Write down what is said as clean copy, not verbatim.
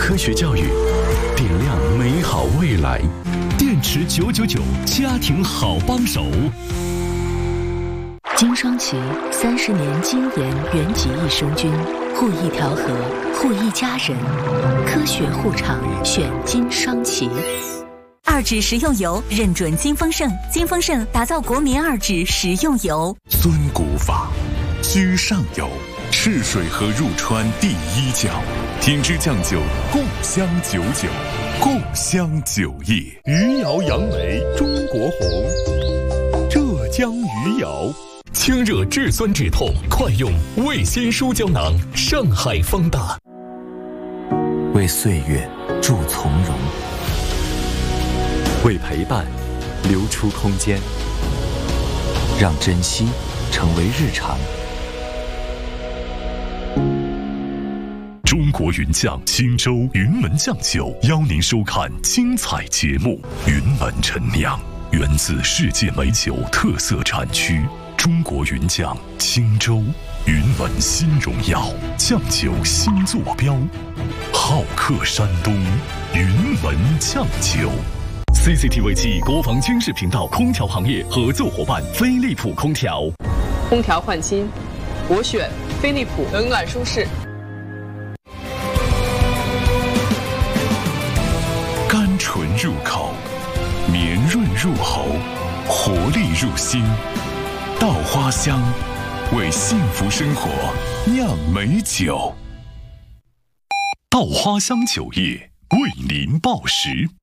科学教育，点亮美好未来。 电池999，家庭好帮手。 金双旗30年精研原级益生菌，护益调和，护益家人，科学护肠，选金双旗。 2指食用油认准金丰盛，金丰盛打造国民2指食用油。 遵古法，居上游，赤水河入川第1角，品质酱酒，共襄99，共襄酒业。 余姚杨梅中国红，浙江余姚。 清热治酸止痛，快用味仙舒胶囊，上海方大。 为岁月筑从容， 为陪伴留出空间， 让珍惜成为日常。 中国云酱青州云门酱酒邀您收看精彩节目。云门陈酿源自世界美酒特色产区，中国云酱青州云门新荣耀酱酒新坐标，好客山东云门酱酒。 CCTV 7国防军事频道空调行业合作伙伴飞利浦空调。 空调换新，我选飞利浦，冷暖舒适。 甘醇入口，绵润入喉，活力入心。稻花香，为幸福生活酿美酒。稻花香酒业为您报时。